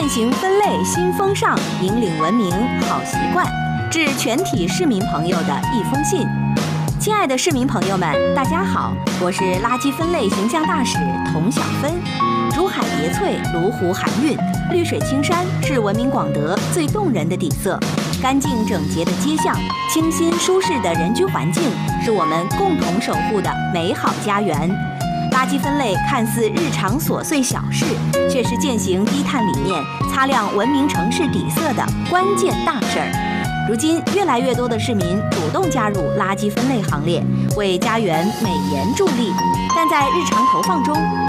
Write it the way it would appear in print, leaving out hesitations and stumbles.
践行分类新风尚，引领文明好习惯。致全体市民朋友的一封信。亲爱的市民朋友们，大家好，我是垃圾分类形象大使童小芬。珠海叠翠，麓湖含韵，绿水青山是闻名广德最动人的底色。干净整洁的街巷，清新舒适的人居环境，是我们共同守护的美好家园。垃圾分类看似日常琐碎小事，却是践行低碳理念、擦亮文明城市底色的关键大事儿。如今，越来越多的市民主动加入垃圾分类行列，为家园美颜助力。但在日常投放中，